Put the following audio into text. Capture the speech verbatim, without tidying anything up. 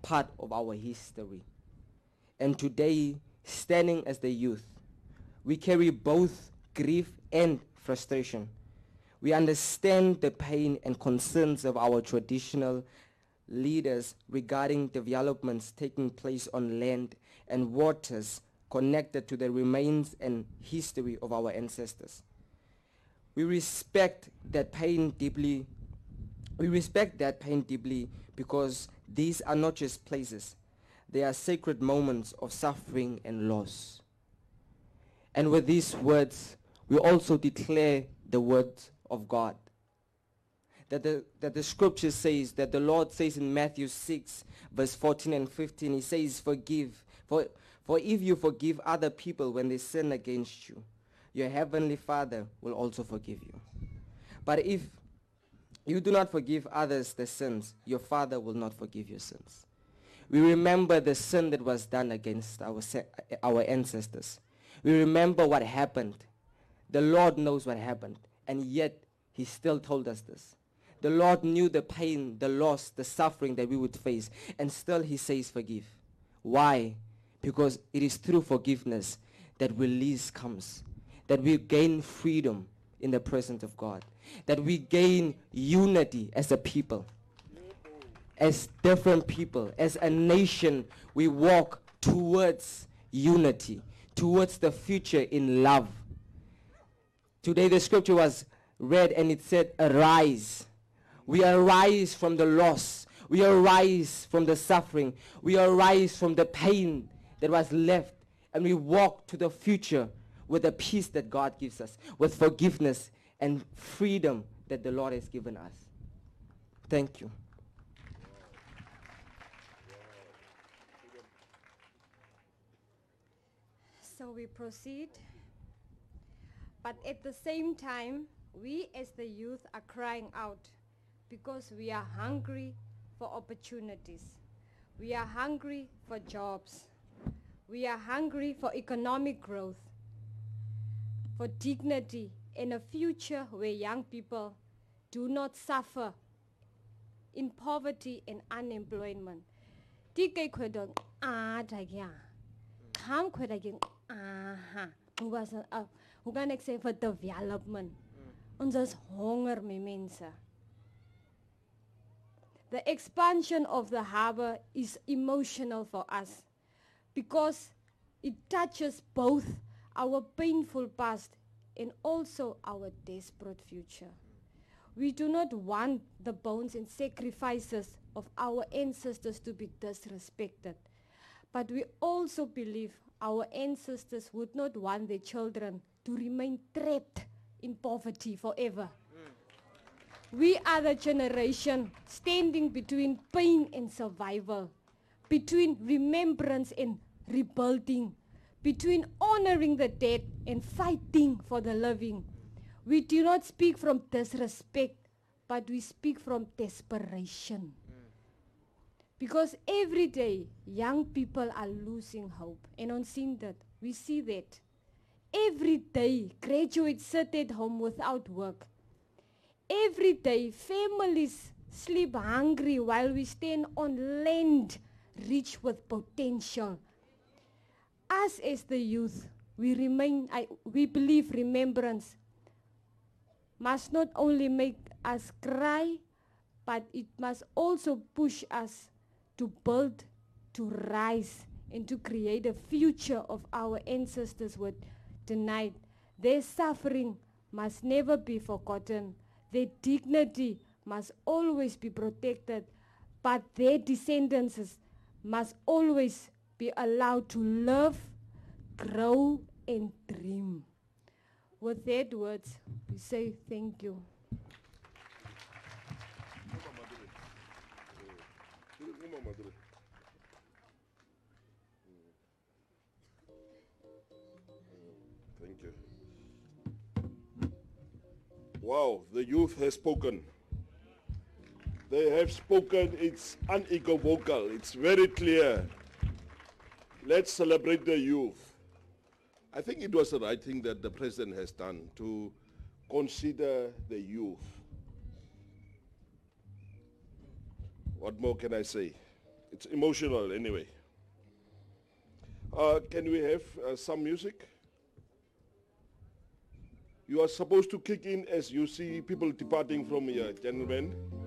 part of our history. And today, standing as the youth, we carry both grief and frustration. We understand the pain and concerns of our traditional leaders regarding developments taking place on land and waters connected to the remains and history of our ancestors. We respect that pain deeply. We respect that pain deeply because these are not just places. They are sacred moments of suffering and loss. And with these words, we also declare the word of God. That the, that the scripture says, that the Lord says in Matthew six, verse fourteen and fifteen, he says, forgive. For, for if you forgive other people when they sin against you, your heavenly Father will also forgive you. But if you do not forgive others their sins, your Father will not forgive your sins. We remember the sin that was done against our, our ancestors. We remember what happened. The Lord knows what happened, and yet he still told us this. The Lord knew the pain, the loss, the suffering that we would face, and still he says forgive. Why? Because it is through forgiveness that release comes, that we gain freedom in the presence of God, that we gain unity as a people, as different people, as a nation. We walk towards unity, towards the future in love. Today the scripture was read and it said, arise. We arise from the loss. We arise from the suffering. We arise from the pain that was left. And we walk to the future with the peace that God gives us, with forgiveness and freedom that the Lord has given us. Thank you. So we proceed. But at the same time, we as the youth are crying out because we are hungry for opportunities. We are hungry for jobs. We are hungry for economic growth, for dignity, and a future where young people do not suffer in poverty and unemployment. Tikai kwedo ah dagya, kam kwedo ah ha. Hoe was uh, hoe kan ek sê vir development? Ons is honger my mense. The expansion of the harbor is emotional for us because it touches both our painful past and also our desperate future. We do not want the bones and sacrifices of our ancestors to be disrespected, but we also believe our ancestors would not want their children to remain trapped in poverty forever. We are the generation standing between pain and survival, between remembrance and rebuilding, between honoring the dead and fighting for the living. We do not speak from disrespect, but we speak from desperation. Because every day, young people are losing hope. And on seeing that, we see that. Every day, graduates sit at home without work. Every day, families sleep hungry while we stand on land rich with potential. Us as the youth, we remain, I, we believe remembrance must not only make us cry, but it must also push us to build, to rise, and to create a future of our ancestors were denied. Their suffering must never be forgotten. Their dignity must always be protected, but their descendants must always be allowed to live, grow, and dream. With that words, we say thank you. Thank you. Wow, the youth has spoken. They have spoken, it's unequivocal, it's very clear. Let's celebrate the youth. I think it was the right thing that the president has done to consider the youth. What more can I say? It's emotional anyway. Uh, can we have uh, some music? You are supposed to kick in as you see people departing from here, gentlemen.